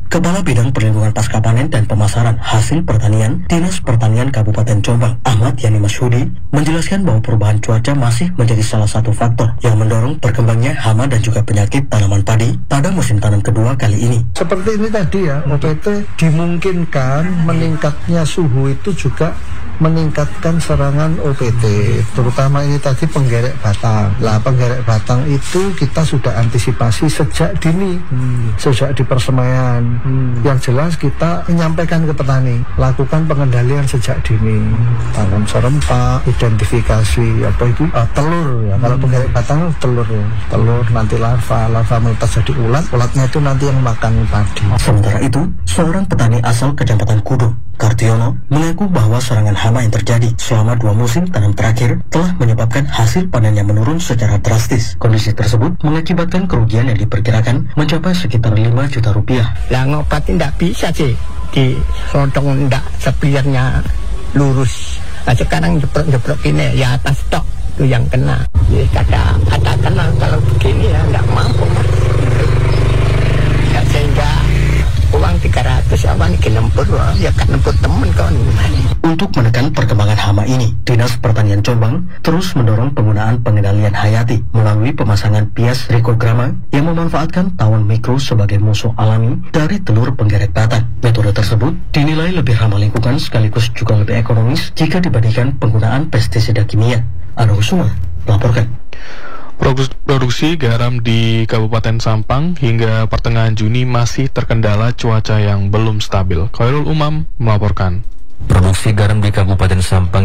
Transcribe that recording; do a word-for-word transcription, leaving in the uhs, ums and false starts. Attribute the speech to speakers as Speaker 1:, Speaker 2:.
Speaker 1: Kepala Bidang Perlindungan Pasca Panen dan Pemasaran Hasil Pertanian Dinas Pertanian Kabupaten Jombang, Ahmad Yani Masyudi, menjelaskan bahwa perubahan cuaca masih menjadi salah satu faktor yang mendorong berkembangnya hama dan juga penyakit tanaman padi pada musim tanam kedua kali ini.
Speaker 2: Seperti ini tadi ya, O P T dimungkinkan meningkatnya suhu itu juga meningkatkan serangan O P T, terutama ini tadi penggerek batang. Lah penggerek batang itu kita sudah antisipasi sejak dini, hmm. sejak di persemaian. Hmm. Yang jelas kita menyampaikan ke petani, lakukan pengendalian sejak dini, tanam serempak, identifikasi apa itu uh, telur ya. Hmm. Kalau penggerek batang telur ya, telur nanti larva, larva menetas jadi ulat, ulatnya itu nanti yang makan padi.
Speaker 1: Sementara itu, seorang petani asal Kecamatan Kudu, Kartiono, mengaku bahwa serangan hama yang terjadi selama dua musim tanam terakhir telah menyebabkan hasil panennya menurun secara drastis. Kondisi tersebut mengakibatkan kerugian yang diperkirakan mencapai sekitar lima juta rupiah.
Speaker 3: Lah ngobatin tidak bisa sih, di sodong tidak sepirnya lurus. Nah sekarang jebrok-jebrok ini ya atas stok itu yang kena. Ya kata kata kena kalau begini ya tidak mampu mas. Ya sehingga uang tiga ratus awan kenempur ya kan nempur temen kan.
Speaker 1: Untuk menekan perkembangan hama ini, Dinas Pertanian Jombang terus mendorong penggunaan pengendalian hayati melalui pemasangan bias rikograma yang memanfaatkan tawon mikro sebagai musuh alami dari telur penggerek batang. Metode tersebut dinilai lebih ramah lingkungan sekaligus juga lebih ekonomis jika dibandingkan penggunaan pestisida kimia. Ana Usuma melaporkan.
Speaker 4: Produksi garam di Kabupaten Sampang hingga pertengahan Juni masih terkendala cuaca yang belum stabil. Khairul Umam melaporkan.
Speaker 5: Produksi garam di Kabupaten Sampang